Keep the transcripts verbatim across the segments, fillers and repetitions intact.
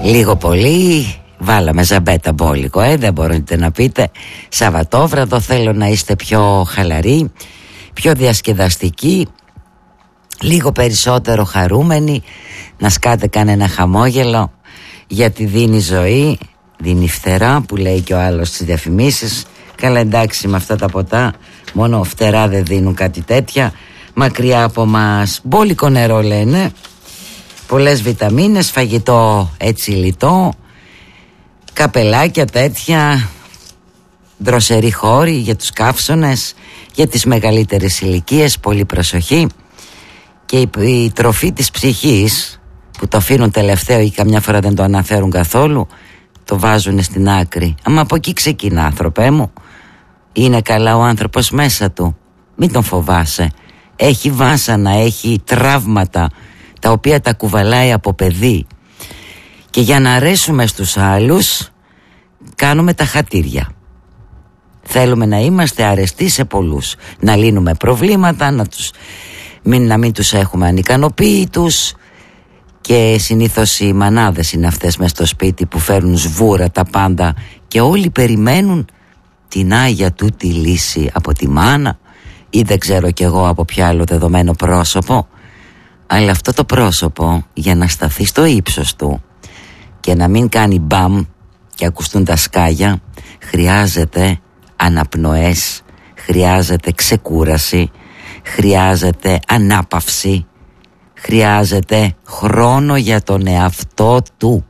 Λίγο πολύ βάλαμε ζαμπέτα μπόλικο, ε, δεν μπορείτε να πείτε. Σαββατόβραδο θέλω να είστε πιο χαλαροί, πιο διασκεδαστικοί, λίγο περισσότερο χαρούμενοι, να σκάτε κανένα χαμόγελο, γιατί δίνει ζωή, δίνει φτερά που λέει και ο άλλος στις διαφημίσεις. Καλά, εντάξει, με αυτά τα ποτά μόνο φτερά δεν δίνουν, κάτι τέτοια, μακριά από μας. Μπόλικο νερό λένε, πολλές βιταμίνες, φαγητό έτσι λιτό, καπελάκια τέτοια, δροσεροί χώροι για τους καύσωνες, για τις μεγαλύτερες ηλικίες, πολύ προσοχή. Και η, η τροφή της ψυχής που το αφήνουν τελευταίο ή καμιά φορά δεν το αναφέρουν καθόλου, το βάζουν στην άκρη. Αμα από εκεί ξεκινά, άνθρωπέ μου. Είναι καλά ο άνθρωπος μέσα του, μην τον φοβάσαι. Έχει βάσανα, έχει τραύματα τα οποία τα κουβαλάει από παιδί. Και για να αρέσουμε στους άλλους κάνουμε τα χατήρια. Θέλουμε να είμαστε αρεστοί σε πολλούς, να λύνουμε προβλήματα, να, τους, μην, να μην τους έχουμε ανικανοποίητους. Και συνήθως οι μανάδες είναι αυτές μες στο σπίτι που φέρνουν σβούρα τα πάντα και όλοι περιμένουν την άγια τούτη λύση από τη μάνα ή δεν ξέρω κι εγώ από ποιο άλλο δεδομένο πρόσωπο. Αλλά αυτό το πρόσωπο, για να σταθεί στο ύψος του και να μην κάνει μπαμ και ακουστούν τα σκάγια, χρειάζεται αναπνοές, χρειάζεται ξεκούραση, χρειάζεται ανάπαυση, χρειάζεται χρόνο για τον εαυτό του.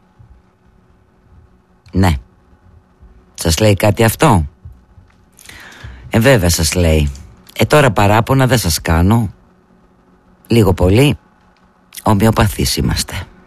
Ναι. Σας λέει κάτι αυτό? Ε βέβαια σας λέει. Ε τώρα παράπονα δεν σας κάνω. Λίγο πολύ ομοιοπαθείς είμαστε.